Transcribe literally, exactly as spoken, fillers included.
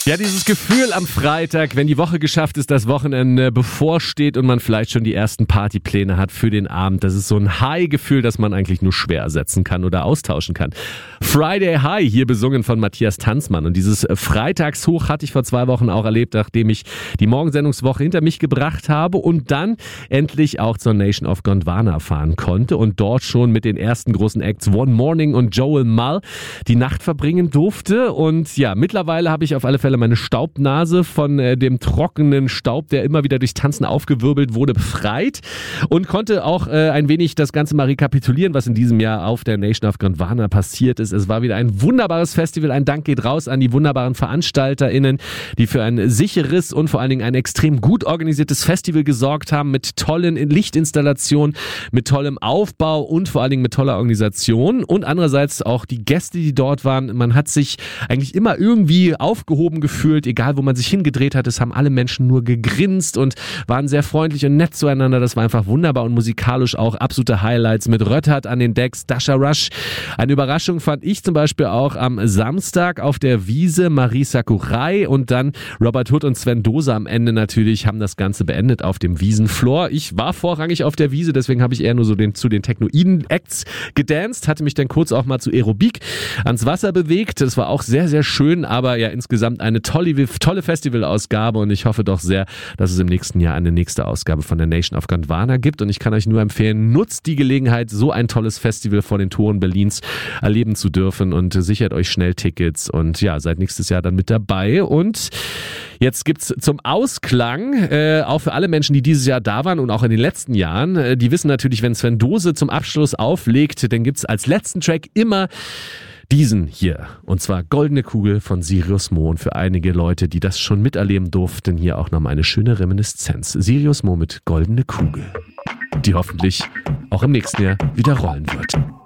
Ja, dieses Gefühl am Freitag, wenn die Woche geschafft ist, das Wochenende bevorsteht und man vielleicht schon die ersten Partypläne hat für den Abend, das ist so ein High-Gefühl, das man eigentlich nur schwer ersetzen kann oder austauschen kann. Friday High, hier besungen von Matthias Tanzmann. Und dieses Freitagshoch hatte ich vor zwei Wochen auch erlebt, nachdem ich die Morgensendungswoche hinter mich gebracht habe und dann endlich auch zur Nation of Gondwana fahren konnte und dort schon mit den ersten großen Acts One Morning und Joel Mull die Nacht verbringen durfte. Und ja, mittlerweile habe ich auf alle Fälle meine Staubnase von äh, dem trockenen Staub, der immer wieder durchs Tanzen aufgewirbelt wurde, befreit und konnte auch äh, ein wenig das Ganze mal rekapitulieren, was in diesem Jahr auf der Nation of Gondwana passiert ist. Es war wieder ein wunderbares Festival. Ein Dank geht raus an die wunderbaren VeranstalterInnen, die für ein sicheres und vor allen Dingen ein extrem gut organisiertes Festival gesorgt haben, mit tollen Lichtinstallationen, mit tollem Aufbau und vor allen Dingen mit toller Organisation. Und andererseits auch die Gäste, die dort waren. Man hat sich eigentlich immer irgendwie aufgehoben gefühlt, egal wo man sich hingedreht hat. Es haben alle Menschen nur gegrinst und waren sehr freundlich und nett zueinander. Das war einfach wunderbar und musikalisch auch absolute Highlights mit Röttert an den Decks, Dasha Rush. Eine Überraschung fand ich zum Beispiel auch am Samstag auf der Wiese, Marie Sakurai und dann Robert Hood und Sven Dose am Ende natürlich haben das Ganze beendet auf dem Wiesenfloor. Ich war vorrangig auf der Wiese, deswegen habe ich eher nur so den, zu den Technoiden-Acts gedanced, hatte mich dann kurz auch mal zu Aerobik ans Wasser bewegt. Das war auch sehr, sehr schön, aber ja insgesamt eine tolle, tolle Festivalausgabe und ich hoffe doch sehr, dass es im nächsten Jahr eine nächste Ausgabe von der Nation of Gondwana gibt und ich kann euch nur empfehlen, nutzt die Gelegenheit, so ein tolles Festival vor den Toren Berlins erleben zu dürfen und sichert euch schnell Tickets und ja, seid nächstes Jahr dann mit dabei und jetzt gibt's zum Ausklang, äh, auch für alle Menschen, die dieses Jahr da waren und auch in den letzten Jahren, äh, die wissen natürlich, wenn Sven Dose zum Abschluss auflegt, dann gibt's als letzten Track immer diesen hier. Und zwar Goldene Kugel von Sirius Mo. Und für einige Leute, die das schon miterleben durften, hier auch nochmal eine schöne Reminiszenz. Sirius Mo mit Goldene Kugel, die hoffentlich auch im nächsten Jahr wieder rollen wird.